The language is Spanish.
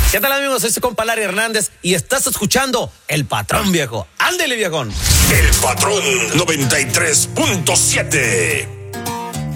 ¿Qué tal, amigos? Soy su compa Larry Hernández y estás escuchando El Patrón, viejo. Ándele, viejón. El Patrón 93.7.